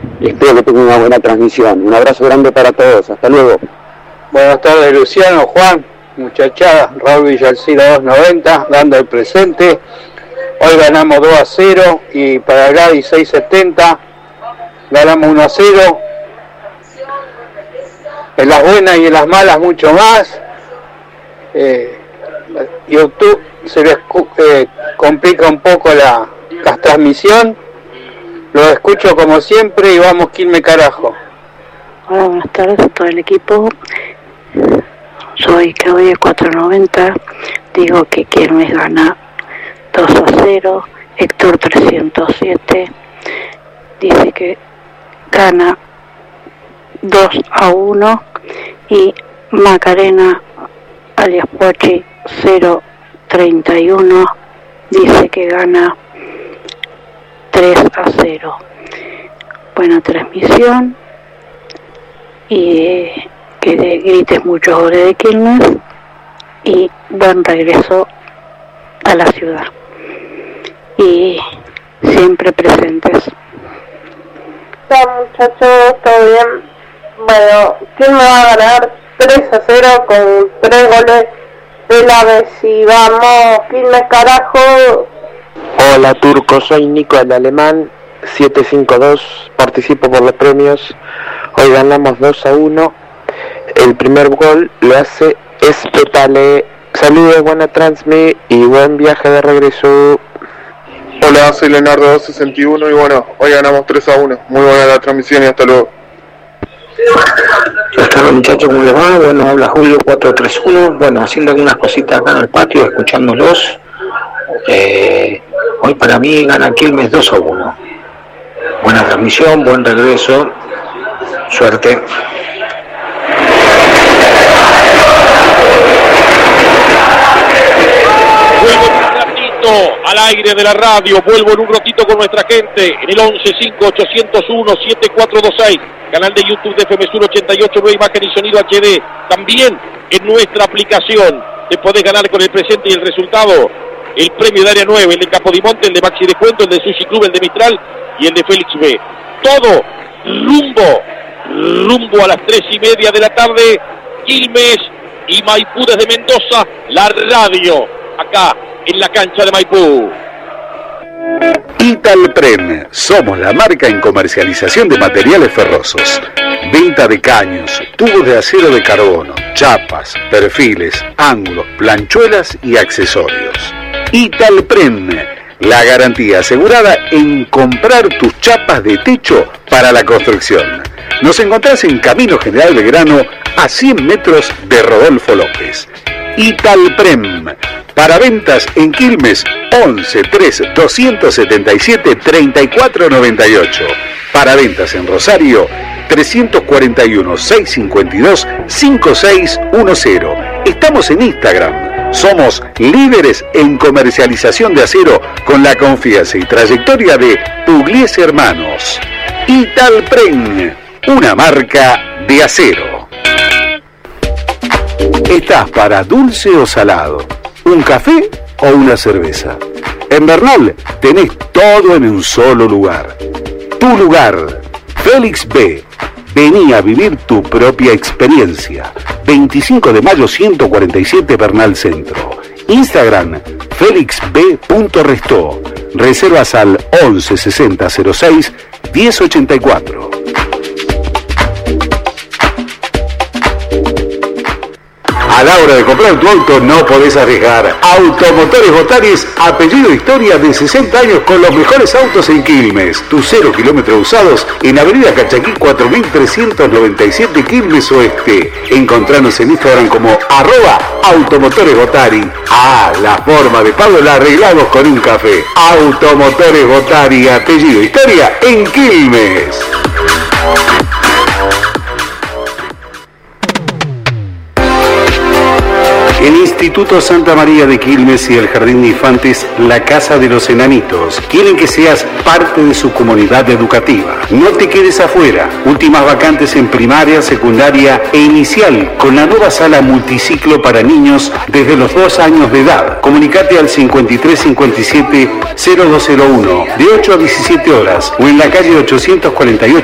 y espero que tengan una buena transmisión. Un abrazo grande para todos, hasta luego. Buenas tardes, Luciano, Juan, muchachada, Raúl Villalcino 290, dando el presente. Hoy ganamos 2-0 y para Gadi 670 ganamos 1-0. En las buenas y en las malas mucho más. YouTube se les complica un poco la transmisión. Lo escucho como siempre y vamos Quilmes carajo. Hola, buenas tardes a todo el equipo. Soy Claudia 490. Digo que Quilmes gana 2-0. Héctor 307 dice que gana 2-1 y Macarena alias Pochi 031 dice que gana 3-0. Buena transmisión y que grites muchos goles de Quilmes y buen regreso a la ciudad y siempre presentes. Hola muchachos, ¿todo bien? Bueno, Quilmes va a ganar 3-0 con 3 goles de la vez y vamos Quilmes carajo. Hola Turco, soy Nico el Alemán 752, participo por los premios. Hoy ganamos 2-1. El primer gol lo hace Espetale. Saludos, buena transmi y buen viaje de regreso. Hola, soy Leonardo 261 y bueno, hoy ganamos 3-1. Muy buena la transmisión y hasta luego. Buenas tardes muchachos, ¿cómo les va? Bueno, habla Julio 431. Bueno, haciendo algunas cositas acá en el patio, escuchándolos. Hoy para mí gana Quilmes 2-1. Buena transmisión, buen regreso. Suerte. Vuelvo en un ratito al aire de la radio, vuelvo en un ratito con nuestra gente en el 1158017426, canal de YouTube de FM Sur 88, nueva imagen y sonido HD, también en nuestra aplicación. Te podés ganar con el presente y el resultado el premio de Área 9, el de Capodimonte, el de Maxi Descuento, el de Sushi Club, el de Mistral y el de Félix B. Todo rumbo a las 3:30 de la tarde, Quilmes y Maipú desde Mendoza, la radio, acá en la cancha de Maipú. Italprem, somos la marca en comercialización de materiales ferrosos. Venta de caños, tubos de acero de carbono, chapas, perfiles, ángulos, planchuelas y accesorios. Italprem, la garantía asegurada en comprar tus chapas de techo para la construcción. Nos encontrás en Camino General Belgrano, a 100 metros de Rodolfo López. Italprem, para ventas en Quilmes, 11 3 277 3498. Para ventas en Rosario, 341 652 5610. Estamos en Instagram. Somos líderes en comercialización de acero con la confianza y trayectoria de Pugliese Hermanos. Italprem, una marca de acero. ¿Estás para dulce o salado? ¿Un café o una cerveza? En Bernal tenés todo en un solo lugar. Tu lugar, Félix B. Vení a vivir tu propia experiencia. 25 de mayo 147 Bernal Centro. Instagram, felixb.restó. Reservas al 11 60 06 1084. A la hora de comprar tu auto no podés arriesgar. Automotores Botaris, apellido Historia, de 60 años con los mejores autos en Quilmes. Tus 0 kilómetros usados en Avenida Cachaquí 4397 Quilmes Oeste. Encontranos en Instagram como @Automotores Botari. La forma de pago la arreglamos con un café. Automotores Botari, apellido Historia en Quilmes. El Instituto Santa María de Quilmes y el Jardín de Infantes La Casa de los Enanitos quieren que seas parte de su comunidad educativa. No te quedes afuera. Últimas vacantes en primaria, secundaria e inicial con la nueva sala multiciclo para niños desde los 2 años de edad. Comunicate al 5357-0201 de 8 a 17 horas o en la calle 848